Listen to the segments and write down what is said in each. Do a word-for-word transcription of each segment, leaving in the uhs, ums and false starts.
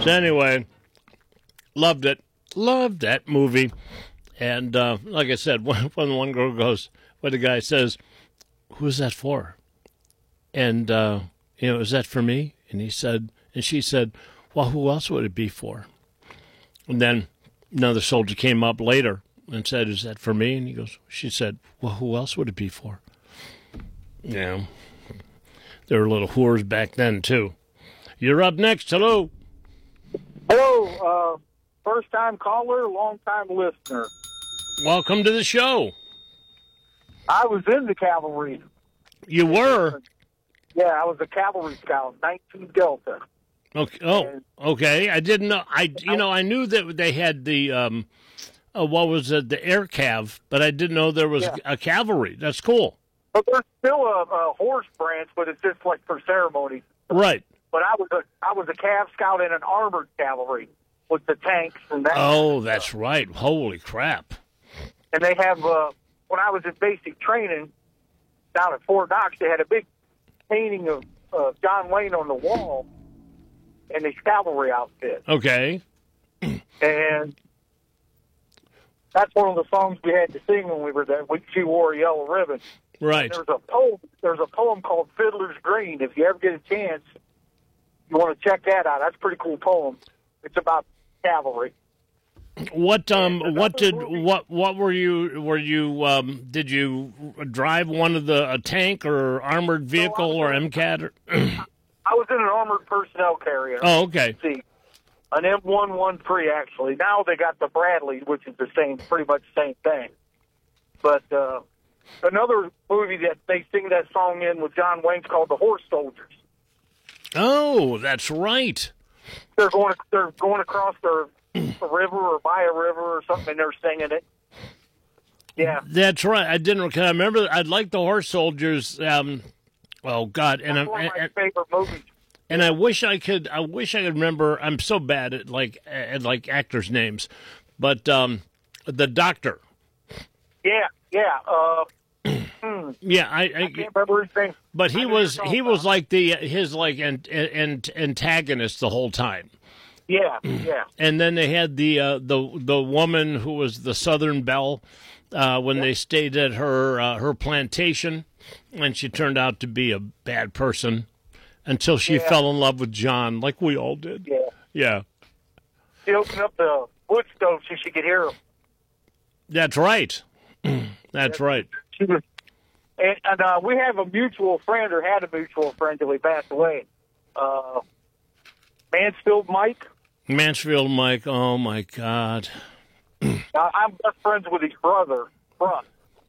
So anyway, loved it. Loved that movie. And uh, like I said, when, when one girl goes, when the guy says, "Who's that for?" And, uh, you know, "Is that for me?" And he said, and she said, "Well, who else would it be for?" And then another soldier came up later and said, "Is that for me?" And he goes, she said, "Well, who else would it be for?" Yeah. There were little whores back then, too. You're up next. Hello. Hello. Uh, first-time caller, long-time listener. Welcome to the show. I was in the cavalry. You were? Yeah, I was a cavalry scout, nineteen Delta. Okay. Oh, okay. I didn't know. I, you know, I knew that they had the, um, uh, what was it, the air cav, but I didn't know there was yeah. a cavalry. That's cool. But there's still a, a horse branch, but it's just like for ceremony. Right. But I was a I was a cav scout in an armored cavalry with the tanks and that. Oh, that's right. Holy crap. And they have, uh, when I was in basic training down at Fort Knox, they had a big painting of uh, John Wayne on the wall in his cavalry outfit. Okay. And that's one of the songs we had to sing when we were there. We, she wore a yellow ribbon. Right. And there's a poem. There's a poem called "Fiddler's Green." If you ever get a chance, you want to check that out. That's a pretty cool poem. It's about cavalry. What um what did what what were you were you um did you drive one of the a tank or armored vehicle no, or M CAT? Or I was in an armored personnel carrier. Oh, okay. See, an M one thirteen actually. Now they got the Bradley, which is the same, pretty much the same thing. But uh, another movie that they sing that song in with John Wayne's called "The Horse Soldiers." Oh, that's right. They're going they're going across the a river or by a river or something, and they're singing it. Yeah, that's right. I didn't. Can I remember? I'd like the Horse Soldiers. Um, oh God, and that's I'm one of my and, favorite movies. And I wish I could. I wish I could remember. I'm so bad at like at like actors' names, but um, the Doctor. Yeah, yeah. Uh, yeah, I, I, I can't remember his name. But he was he was about. like the his like an, an, antagonist the whole time. Yeah, yeah. And then they had the uh, the the woman who was the Southern Belle uh, when yep. they stayed at her uh, her plantation, and she turned out to be a bad person until she yeah. fell in love with John, like we all did. Yeah, yeah. She opened up the wood stove so she could hear him. That's right. That's yeah. right. She was, and, and uh, we have a mutual friend, or had a mutual friend till he passed away. Uh, Mansfield Mike. Mansfield Mike, oh my God. I'm best friends with his brother, Russ.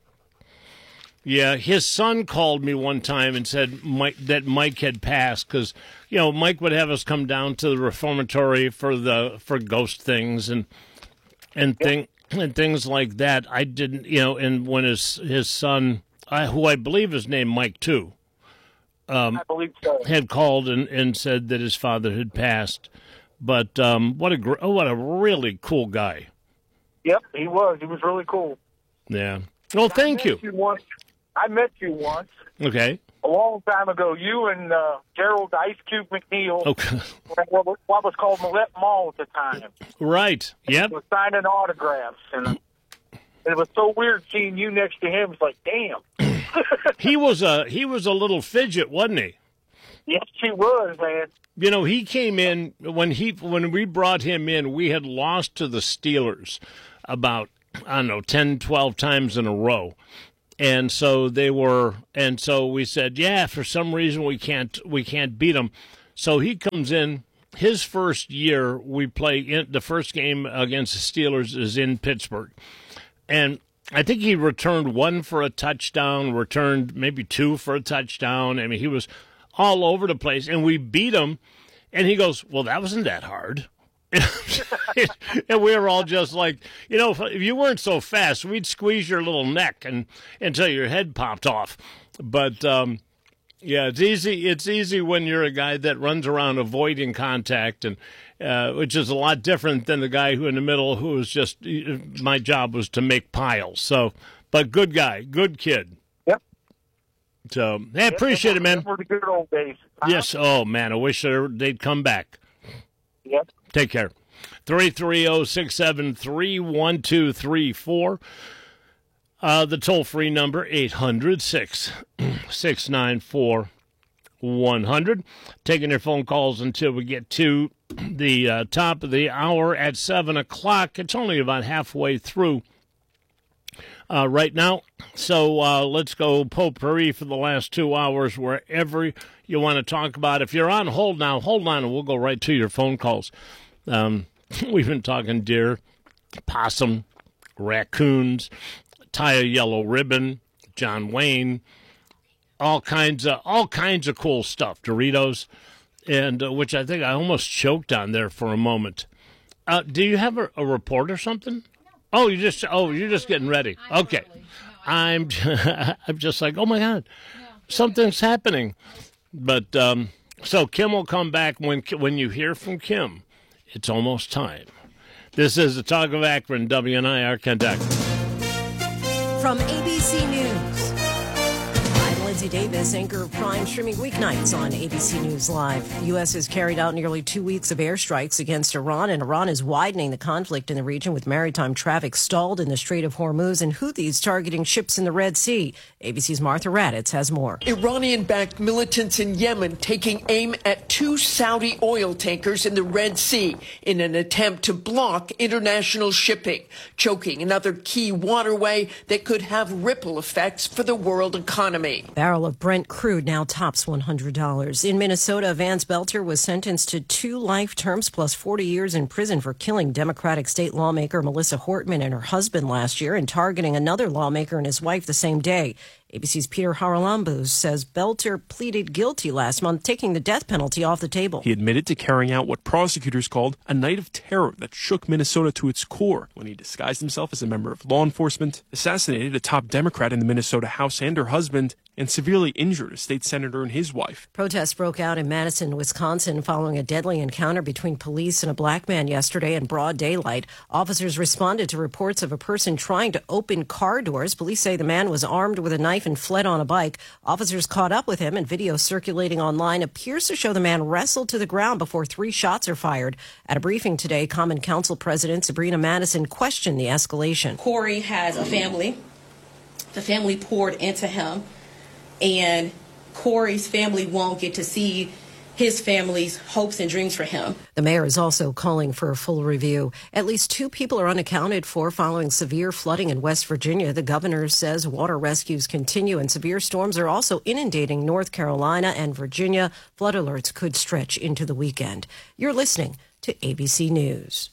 Yeah, his son called me one time and said Mike, that Mike had passed because, you know, Mike would have us come down to the reformatory for the for ghost things and and yep. thing and things like that. I didn't, you know, and when his his son, I, who I believe is named Mike too, um, I believe so. had called and, and said that his father had passed. But um, what a gr- oh, what a really cool guy. Yep, he was. He was really cool. Yeah. Well, thank you. you once, I met you once. Okay. A long time ago. You and uh, Gerald Ice Cube McNeil. Okay. What, what was called Millette Mall at the time. Right. Yep. Was signing autographs, and it was so weird seeing you next to him. It's like, damn. he was a he was a little fidget, wasn't he? Yes, he was, man. You know, he came in when he when we brought him in, we had lost to the Steelers about, I don't know, ten, twelve times in a row. And so they were and so we said, yeah, for some reason we can't we can't beat them. So he comes in, his first year we play in the first game against the Steelers is in Pittsburgh. And I think he returned one for a touchdown, returned maybe two for a touchdown. I mean, he was all over the place, and we beat him, and he goes, well, that wasn't that hard. And we were all just like, you know, if you weren't so fast, we'd squeeze your little neck and until your head popped off. But, um, yeah, it's easy It's easy when you're a guy that runs around avoiding contact, and uh, which is a lot different than the guy who in the middle who was just, my job was to make piles. So, but good guy, good kid. So, hey, I appreciate it, man. Those were the good old days. Huh? Yes. Oh, man, I wish they'd come back. Yep. Take care. three three zero, six seven three, one two three four. Uh, the toll-free number, eight hundred, six six nine four, one hundred. Taking your phone calls until we get to the uh, top of the hour at seven o'clock. It's only about halfway through uh, right now. So uh, let's go potpourri for the last two hours wherever you want to talk about. If you're on hold now, hold on, and we'll go right to your phone calls. Um, we've been talking deer, possum, raccoons, tie a yellow ribbon, John Wayne, all kinds of all kinds of cool stuff, Doritos, and uh, which I think I almost choked on there for a moment. Uh, do you have a, a report or something? No. Oh, you just oh you're just getting ready. Okay, I'm I'm just like, oh my God, something's happening. But um, so Kim will come back when when you hear from Kim. It's almost time. This is the Talk of Akron, W N I R Kentucky. From A B C News, I'm Lindsay Davis, anchor of Prime, streaming weeknights on A B C News Live. The U S has carried out nearly two weeks of airstrikes against Iran, and Iran is widening the conflict in the region with maritime traffic stalled in the Strait of Hormuz and Houthis targeting ships in the Red Sea. A B C's Martha Raddatz has more. Iranian-backed militants in Yemen taking aim at two Saudi oil tankers in the Red Sea in an attempt to block international shipping, choking another key waterway that could have ripple effects for the world economy. Barrel of Brent crude now tops one hundred dollars. In Minnesota, Vance Belter was sentenced to two life terms plus forty years in prison for killing Democratic state lawmaker Melissa Hortman and her husband last year and targeting another lawmaker and his wife the same day. A B C's Peter Haralambous says Belter pleaded guilty last month, taking the death penalty off the table. He admitted to carrying out what prosecutors called a night of terror that shook Minnesota to its core when he disguised himself as a member of law enforcement, assassinated a top Democrat in the Minnesota House and her husband, and severely injured a state senator and his wife. Protests broke out in Madison, Wisconsin, following a deadly encounter between police and a black man yesterday in broad daylight. Officers responded to reports of a person trying to open car doors. Police say the man was armed with a knife and fled on a bike. Officers caught up with him, and video circulating online appears to show the man wrestled to the ground before three shots are fired. At a briefing today, Common Council President Sabrina Madison questioned the escalation. Corey has a family. The family poured into him. And Corey's family won't get to see his family's hopes and dreams for him. The mayor is also calling for a full review. At least two people are unaccounted for following severe flooding in West Virginia. The governor says water rescues continue, and severe storms are also inundating North Carolina and Virginia. Flood alerts could stretch into the weekend. You're listening to A B C News.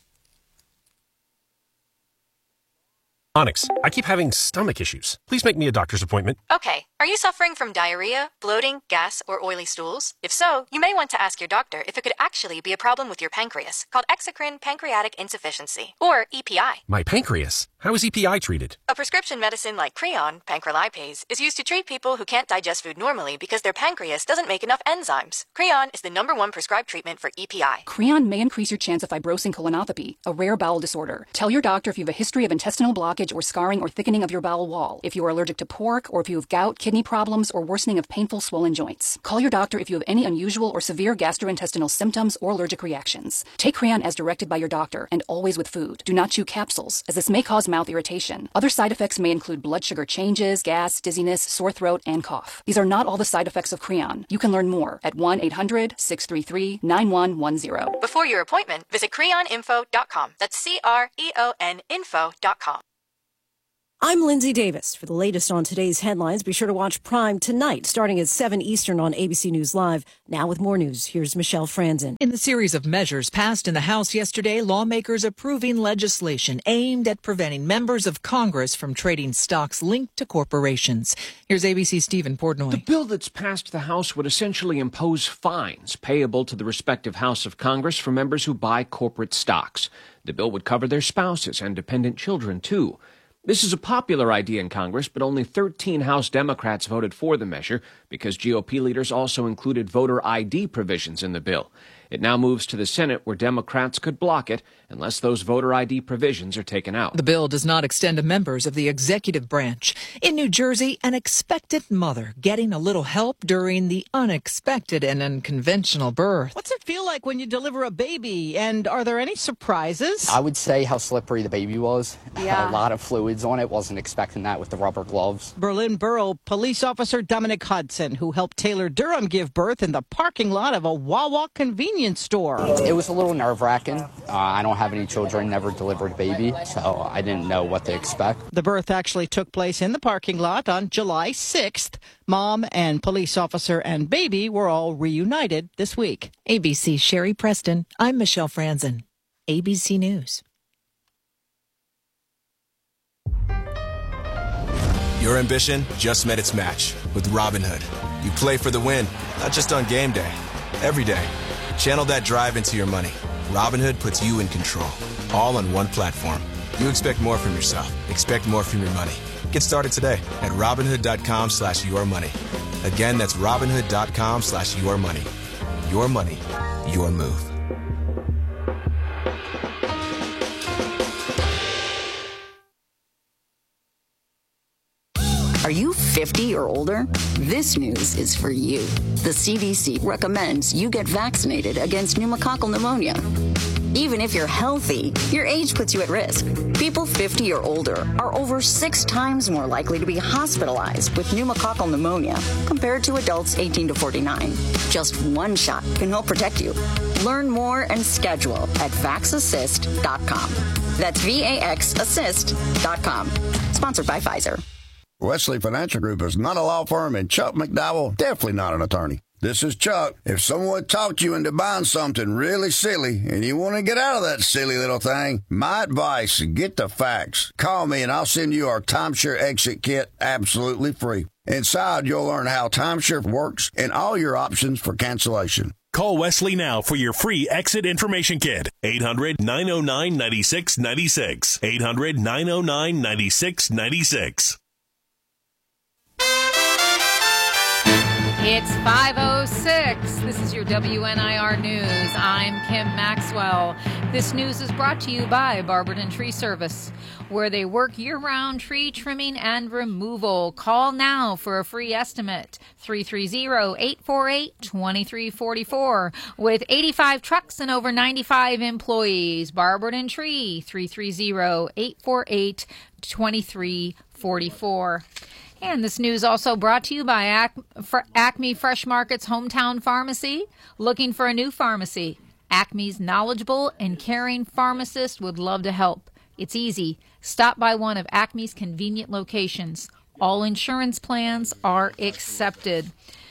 Onyx, I keep having stomach issues. Please make me a doctor's appointment. Okay. Are you suffering from diarrhea, bloating, gas, or oily stools? If so, you may want to ask your doctor if it could actually be a problem with your pancreas, called exocrine pancreatic insufficiency, or E P I. My pancreas? How is E P I treated? A prescription medicine like Creon, pancrelipase, is used to treat people who can't digest food normally because their pancreas doesn't make enough enzymes. Creon is the number one prescribed treatment for E P I. Creon may increase your chance of fibrosing colonopathy, a rare bowel disorder. Tell your doctor if you have a history of intestinal blockage or scarring or thickening of your bowel wall, if you are allergic to pork, or if you have gout, kidney problems, or worsening of painful swollen joints. Call your doctor if you have any unusual or severe gastrointestinal symptoms or allergic reactions. Take Creon as directed by your doctor, and always with food. Do not chew capsules, as this may cause mouth irritation. Other side effects may include blood sugar changes, gas, dizziness, sore throat, and cough. These are not all the side effects of Creon. You can learn more at one eight hundred, six three three, nine one one zero. Before your appointment, visit creon info dot com. That's C R E O N info dot com. I'm Lindsay Davis. For the latest on today's headlines, be sure to watch Prime tonight, starting at seven Eastern on A B C News Live. Now with more news, here's Michelle Franzen. In the series of measures passed in the House yesterday, lawmakers approving legislation aimed at preventing members of Congress from trading stocks linked to corporations. Here's A B C's Stephen Portnoy. The bill that's passed the House would essentially impose fines payable to the respective House of Congress for members who buy corporate stocks. The bill would cover their spouses and dependent children, too. This is a popular idea in Congress, but only thirteen House Democrats voted for the measure because G O P leaders also included voter I D provisions in the bill. It now moves to the Senate, where Democrats could block it unless those voter I D provisions are taken out. The bill does not extend to members of the executive branch. In New Jersey, an expectant mother getting a little help during the unexpected and unconventional birth. What's it feel like when you deliver a baby? And are there any surprises? I would say how slippery the baby was. Yeah. A lot of fluids on it. Wasn't expecting that with the rubber gloves. Berlin Borough Police Officer Dominic Hudson, who helped Taylor Durham give birth in the parking lot of a Wawa convenience store. It was a little nerve-wracking. Uh, I don't have any children, never delivered a baby, so I didn't know what to expect. The birth actually took place in the parking lot on July sixth. Mom and police officer and baby were all reunited this week. A B C's Sherry Preston. I'm Michelle Franzen. A B C News. Your ambition just met its match with Robinhood. You play for the win, not just on game day. Every day, channel that drive into your money. Robinhood puts you in control, all on one platform. You expect more from yourself. Expect more from your money. Get started today at Robinhood.com slash your money. Again, that's Robinhood.com slash your money. Your money, your move. Are you fifty or older? This news is for you. The C D C recommends you get vaccinated against pneumococcal pneumonia. Even if you're healthy, your age puts you at risk. People fifty or older are over six times more likely to be hospitalized with pneumococcal pneumonia compared to adults eighteen to forty-nine. Just one shot can help protect you. Learn more and schedule at vax assist dot com. That's V A X assist dot com. Sponsored by Pfizer. Wesley Financial Group is not a law firm, and Chuck McDowell, definitely not an attorney. This is Chuck. If someone talked you into buying something really silly and you want to get out of that silly little thing, my advice, get the facts. Call me and I'll send you our timeshare exit kit absolutely free. Inside, you'll learn how timeshare works and all your options for cancellation. Call Wesley now for your free exit information kit. eight hundred, nine oh nine, nine six nine six. eight hundred, nine oh nine, nine six nine six. It's five oh six. This is your W N I R News. I'm Kim Maxwell. This news is brought to you by Barberton Tree Service, where they work year-round tree trimming and removal. Call now for a free estimate. three three zero, eight four eight, two three four four. With eighty-five trucks and over ninety-five employees, Barberton Tree, three three zero, eight four eight, two three four four. And this news also brought to you by Ac- Acme Fresh Market's Hometown Pharmacy. Looking for a new pharmacy? Acme's knowledgeable and caring pharmacist would love to help. It's easy. Stop by one of Acme's convenient locations. All insurance plans are accepted.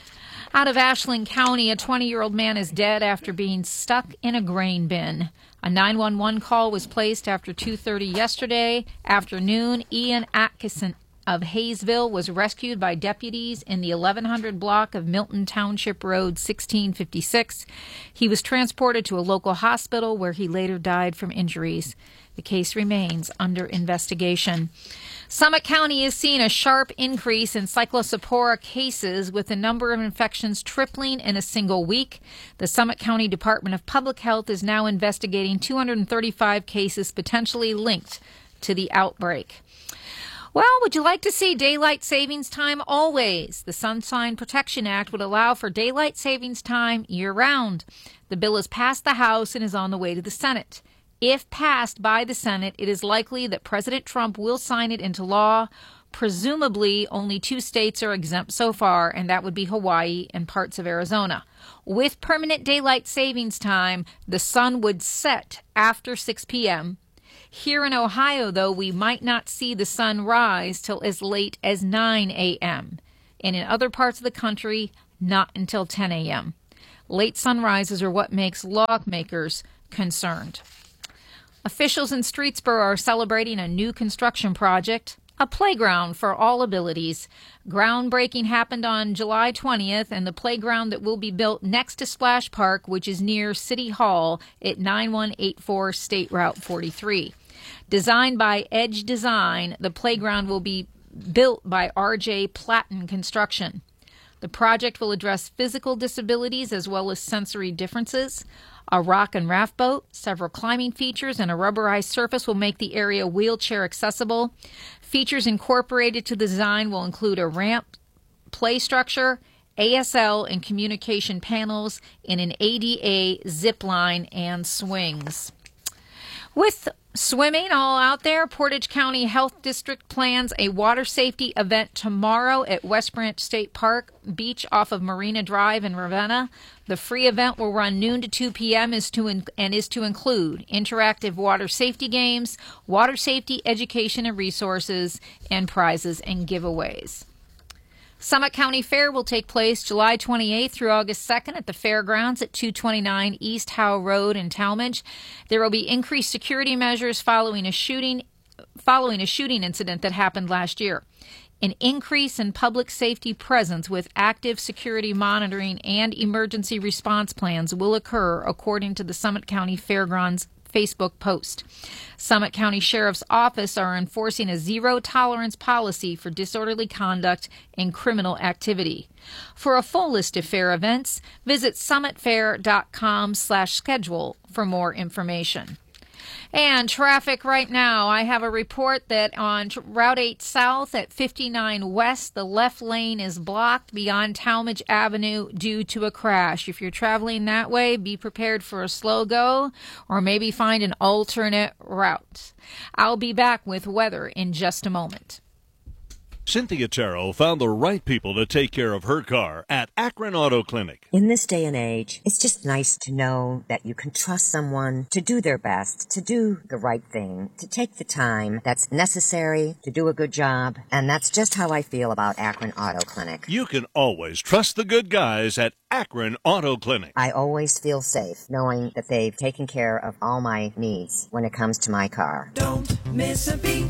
Out of Ashland County, a twenty-year-old man is dead after being stuck in a grain bin. A nine one one call was placed after two thirty yesterday afternoon. Ian Atkinson of Hayesville was rescued by deputies in the eleven hundred block of Milton Township Road sixteen fifty-six. He was transported to a local hospital where he later died from injuries. The case remains under investigation. Summit County is seeing a sharp increase in Cyclospora cases, with the number of infections tripling in a single week. The Summit County Department of Public Health is now investigating two hundred thirty-five cases potentially linked to the outbreak. Well, would you like to see daylight savings time always? The Sunshine Protection Act would allow for daylight savings time year-round. The bill has passed the House and is on the way to the Senate. If passed by the Senate, it is likely that President Trump will sign it into law. Presumably, only two states are exempt so far, and that would be Hawaii and parts of Arizona. With permanent daylight savings time, the sun would set after six p.m., Here in Ohio, though, we might not see the sun rise till as late as nine a.m., and in other parts of the country, not until ten a.m. Late sunrises are what makes lawmakers concerned. Officials in Streetsboro are celebrating a new construction project, a playground for all abilities. Groundbreaking happened on July twentieth, and the playground that will be built next to Splash Park, which is near City Hall at nine one eight four State Route forty-three. Designed by Edge Design, the playground will be built by R J Platten Construction. The project will address physical disabilities as well as sensory differences. A rock and raft boat, several climbing features, and a rubberized surface will make the area wheelchair accessible. Features incorporated to the design will include a ramp, play structure, A S L and communication panels, and an A D A zip line and swings. With swimming all out there, Portage County Health District plans a water safety event tomorrow at West Branch State Park Beach off of Marina Drive in Ravenna. The free event will run noon to two p.m. is to in, and is to include interactive water safety games, water safety education and resources, and prizes and giveaways. Summit County Fair will take place July twenty-eighth through August second at the fairgrounds at two twenty-nine East Howe Road in Talmadge. There will be increased security measures following a shooting following a shooting incident that happened last year. An increase in public safety presence with active security monitoring and emergency response plans will occur, according to the Summit County Fairgrounds Facebook post. Summit County Sheriff's Office are enforcing a zero-tolerance policy for disorderly conduct and criminal activity. For a full list of fair events, visit summitfair.com slash schedule for more information. And traffic right now, I have a report that on Route eight South at fifty-nine West, the left lane is blocked beyond Talmadge Avenue due to a crash. If you're traveling that way, be prepared for a slow go or maybe find an alternate route. I'll be back with weather in just a moment. Cynthia Terrell found the right people to take care of her car at Akron Auto Clinic. In this day and age, it's just nice to know that you can trust someone to do their best, to do the right thing, to take the time that's necessary to do a good job. And that's just how I feel about Akron Auto Clinic. You can always trust the good guys at Akron Auto Clinic. I always feel safe knowing that they've taken care of all my needs when it comes to my car. Don't miss a beat.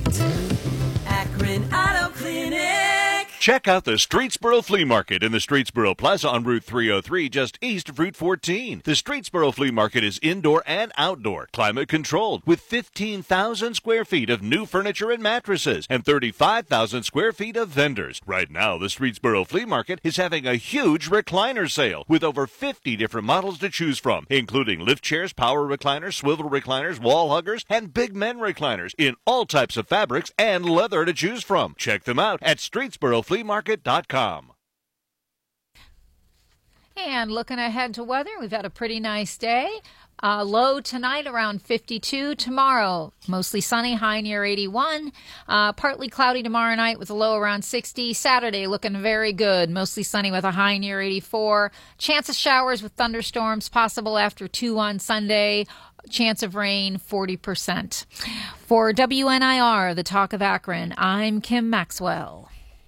Akron Auto Clinic. Check out the Streetsboro Flea Market in the Streetsboro Plaza on Route three oh three, just east of Route fourteen. The Streetsboro Flea Market is indoor and outdoor, climate controlled, with fifteen thousand square feet of new furniture and mattresses and thirty-five thousand square feet of vendors. Right now, the Streetsboro Flea Market is having a huge recliner sale with over fifty different models to choose from, including lift chairs, power recliners, swivel recliners, wall huggers, and big men recliners in all types of fabrics and leather to choose from. Check them out at streetsboro flea market dot com. And looking ahead to weather, we've had a pretty nice day. Uh, low tonight around fifty-two. Tomorrow, mostly sunny, high near eighty-one. Uh, partly cloudy tomorrow night with a low around sixty. Saturday looking very good, mostly sunny with a high near eighty-four. Chance of showers with thunderstorms possible after two on Sunday. Chance of rain, forty percent. For W N I R, the Talk of Akron, I'm Kim Maxwell.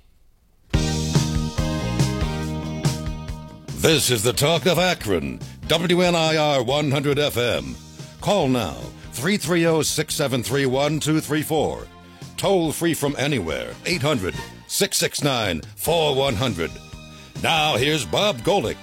This is the Talk of Akron, W N I R one hundred F M. Call now, three three zero, six seven three, one two three four. Toll free from anywhere, eight hundred, six six nine, four one zero zero. Now here's Bob Golick.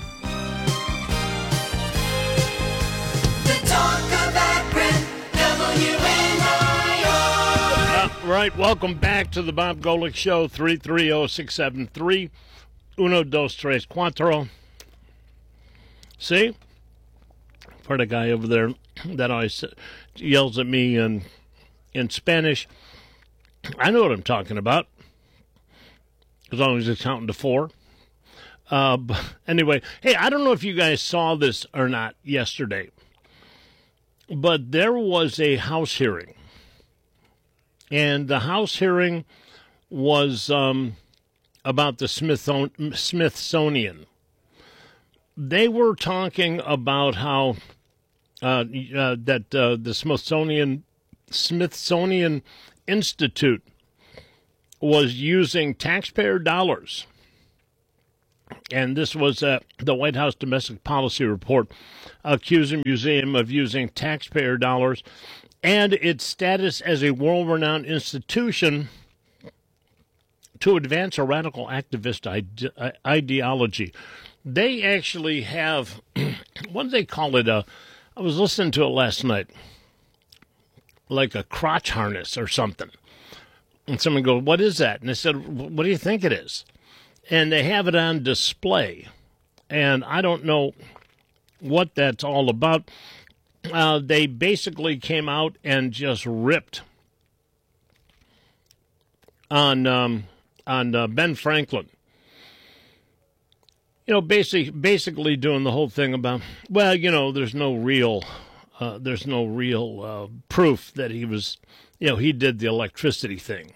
The Talk of Akron, W N I R. Uh, right, welcome back to the Bob Golick Show, three three zero, six seven three, uno, dos, tres, cuatro. See? For the guy over there that always yells at me in, in Spanish, I know what I'm talking about, as long as it's counting to four. Uh, but anyway, hey, I don't know if you guys saw this or not yesterday, but there was a House hearing, and the House hearing was um, about the Smithsonian. They were talking about how uh, uh, that uh, the Smithsonian Smithsonian Institute was using taxpayer dollars. And this was uh, the White House Domestic Policy Report accusing the museum of using taxpayer dollars and its status as a world-renowned institution to advance a radical activist ide- ideology. They actually have, what do they call it? Uh, I was listening to it last night, like a crotch harness or something. And someone goes, what is that? And I said, what do you think it is? And they have it on display. And I don't know what that's all about. Uh, they basically came out and just ripped on um, on uh, Ben Franklin. You know, basically, basically doing the whole thing about, well, you know, there's no real, uh, there's no real uh, proof that he was, you know, he did the electricity thing.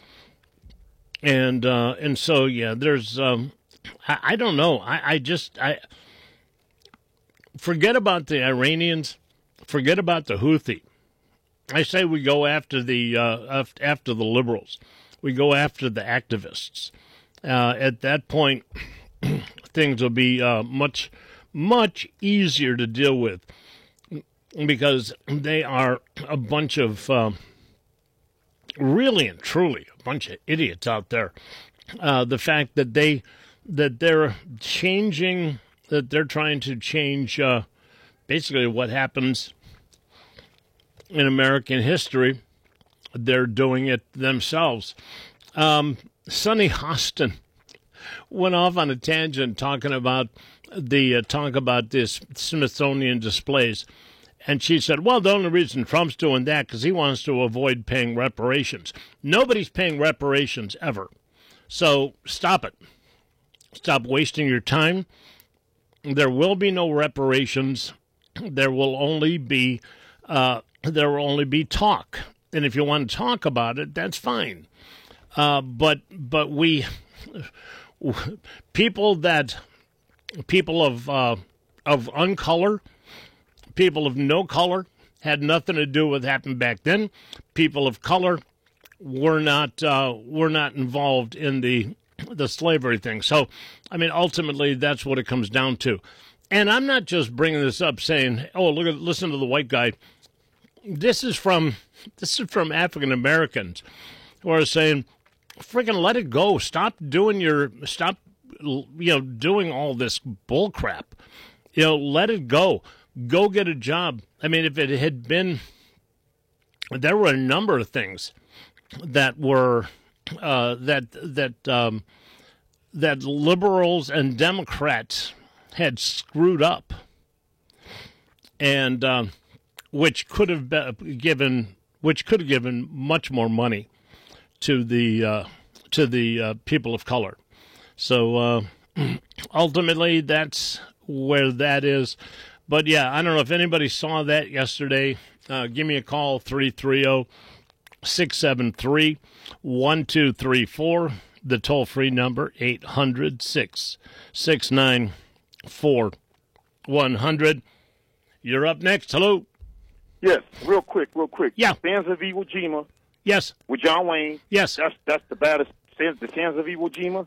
And uh, and so, yeah, there's, um, I, I don't know. I, I just, I forget about the Iranians, forget about the Houthi. I say we go after the uh, after the liberals. We go after the activists. Uh, at that point, things will be uh, much, much easier to deal with because they are a bunch of, uh, really and truly, a bunch of idiots out there. Uh, the fact that they, that they're changing, that they're trying to change uh, basically what happens in American history, they're doing it themselves. Um, Sonny Hostin went off on a tangent talking about the uh, talk about this Smithsonian displays, and she said, "Well, the only reason Trump's doing that because he wants to avoid paying reparations. Nobody's paying reparations ever, so stop it. Stop wasting your time. There will be no reparations. There will only be uh, there will only be talk, and if you want to talk about it, that's fine. Uh, but but we." People that, people of uh, of uncolor, people of no color had nothing to do with what happened back then. People of color were not uh, were not involved in the the slavery thing. So, I mean, ultimately, that's what it comes down to. And I'm not just bringing this up saying, "Oh, look at listen to the white guy." This is from this is from African Americans who are saying, freaking let it go. Stop doing your, stop, you know, doing all this bull crap. You know, let it go. Go get a job. I mean, if it had been, there were a number of things that were, uh, that, that, um, that liberals and Democrats had screwed up and, um, which could have been given, which could have given much more money to the uh, to the uh, people of color. So uh, ultimately, that's where that is. But yeah, I don't know if anybody saw that yesterday. Uh, give me a call, three three zero, six seven three, one two three four. The toll-free number, eight hundred, six six nine, four one hundred. You're up next. Hello. Yes, real quick, real quick. Yeah. Sands of Iwo Jima. Yes. With John Wayne. Yes. That's that's the baddest, the Sands of Iwo Jima.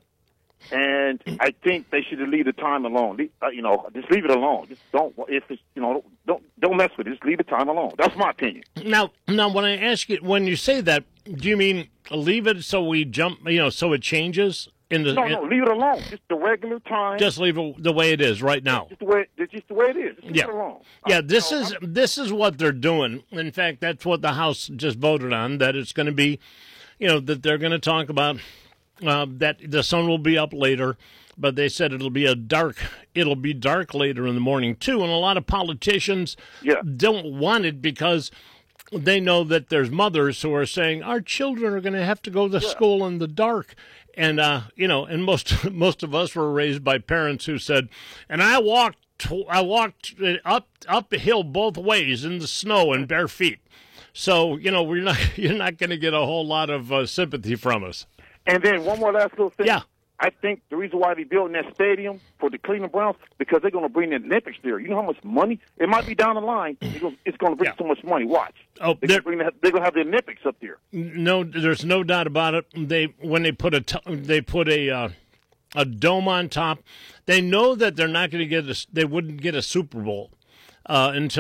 And I think they should leave the time alone. Le- uh, you know, just leave it alone. Just don't, if it's, you know, don't don't mess with it. Just leave the time alone. That's my opinion. Now, now, when I ask you, when you say that, do you mean leave it so we jump, you know, so it changes? In the, no, in, no, leave it alone. Just the regular time. Just leave it the way it is right now. Just the way, just the way it is. Just leave yeah. it alone. Yeah, this I, is I'm, this is what they're doing. In fact, that's what the House just voted on, that it's going to be, you know, that they're going to talk about uh, that the sun will be up later, but they said it'll be a dark, it'll be dark later in the morning, too. And a lot of politicians yeah. don't want it because they know that there's mothers who are saying, our children are going to have to go to yeah. school in the dark. And, uh, you know, and most most of us were raised by parents who said, and I walked I walked up up the hill both ways in the snow in bare feet. So, you know, we're not you're not going to get a whole lot of uh, sympathy from us. And then one more last little thing. Yeah. I think the reason why they're building that stadium for the Cleveland Browns, because they're going to bring the Olympics there. You know how much money? It might be down the line. It's going to bring yeah. so much money. Watch. Oh, they're going to have the Olympics up there. No, there's no doubt about it. They when they put a t- they put a uh, a dome on top. They know that they're not going to get a, they wouldn't get a Super Bowl uh, until